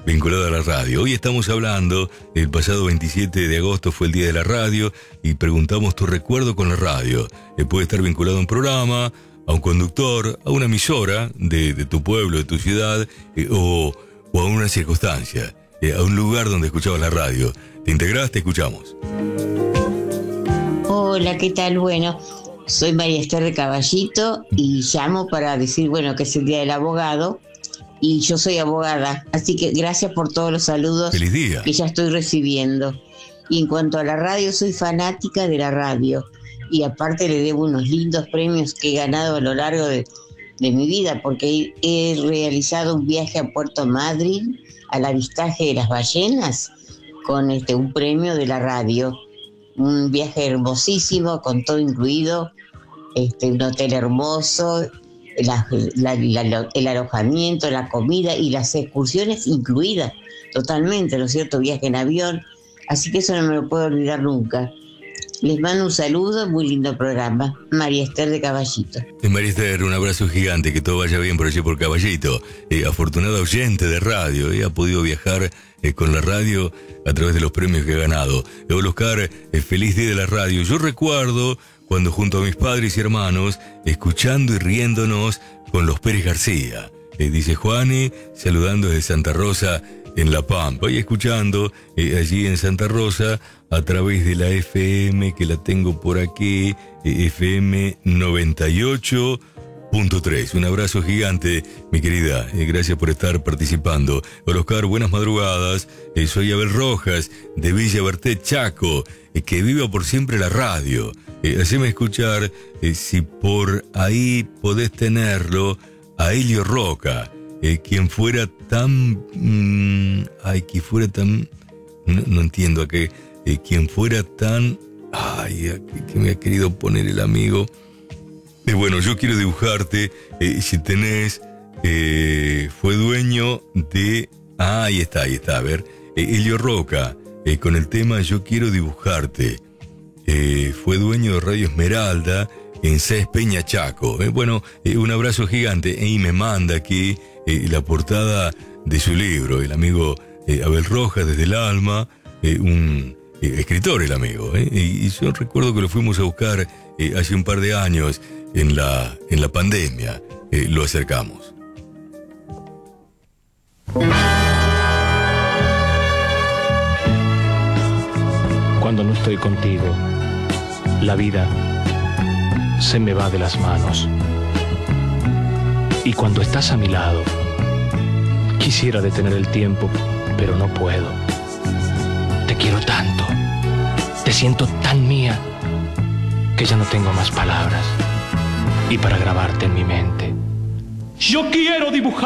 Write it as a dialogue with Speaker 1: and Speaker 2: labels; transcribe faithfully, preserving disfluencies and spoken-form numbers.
Speaker 1: vinculado a la radio. Hoy estamos hablando, el pasado veintisiete de agosto fue el Día de la Radio y preguntamos tu recuerdo con la radio. Eh, puede estar vinculado a un programa, a un conductor, a una emisora de, de tu pueblo, de tu ciudad, eh, o, o a una circunstancia, eh, a un lugar donde escuchabas la radio. ¿Te integrás? Te escuchamos.
Speaker 2: Hola, ¿qué tal? Bueno, soy María Esther de Caballito y llamo para decir, bueno, que es el Día del Abogado y yo soy abogada, así que gracias por todos los saludos.
Speaker 1: ¡Feliz día!
Speaker 2: Que ya estoy recibiendo. Y en cuanto a la radio, soy fanática de la radio y aparte le debo unos lindos premios que he ganado a lo largo de, de mi vida, porque he realizado un viaje a Puerto Madryn, al avistaje de las ballenas, con este un premio de la radio. Un viaje hermosísimo, con todo incluido, este, un hotel hermoso, la, la, la, el alojamiento, la comida y las excursiones incluidas, totalmente, ¿no es cierto? Viaje en avión, así que eso no me lo puedo olvidar nunca. Les mando un saludo, muy lindo programa. María Esther de Caballito.
Speaker 1: María Esther, un abrazo gigante, que todo vaya bien por allí por Caballito. Eh, afortunada oyente de radio, eh, ha podido viajar eh, con la radio a través de los premios que ha ganado. Eh, Oscar, eh, feliz día de la radio. Yo recuerdo cuando junto a mis padres y hermanos, escuchando y riéndonos con los Pérez García. Eh, dice Juani, saludando desde Santa Rosa, en La Pampa, y escuchando eh, allí en Santa Rosa a través de la F M, que la tengo por aquí, eh, F M noventa y ocho punto tres. Un abrazo gigante, mi querida, eh, gracias por estar participando. Hola Oscar, buenas madrugadas, eh, soy Abel Rojas, de Villa Berté, Chaco, eh, que viva por siempre la radio. Eh, haceme escuchar, eh, si por ahí podés tenerlo, a Elio Roca, Eh, quien fuera tan... Mmm, ay, que fuera tan... No, no entiendo a qué... Eh, quien fuera tan... Ay, a qué, que me ha querido poner el amigo. Eh, bueno, yo quiero dibujarte. Eh, si tenés... Eh, fue dueño de... Ah, ahí está, ahí está. A ver. Eh, Elio Roca, eh, con el tema Yo quiero dibujarte. Eh, fue dueño de Radio Esmeralda en Cés Peña, Chaco. Eh, bueno, eh, un abrazo gigante. Y me manda aquí... Eh, la portada de su libro, el amigo eh, Abel Rojas, desde el alma, eh, un eh, escritor el amigo, eh, y, y yo recuerdo que lo fuimos a buscar eh, hace un par de años en la, en la pandemia, eh, lo acercamos.
Speaker 3: Cuando no estoy contigo, la vida se me va de las manos. Y cuando estás a mi lado, quisiera detener el tiempo, pero no puedo. Te quiero tanto, te siento tan mía, que ya no tengo más palabras. Y para grabarte en mi mente, yo quiero dibujar.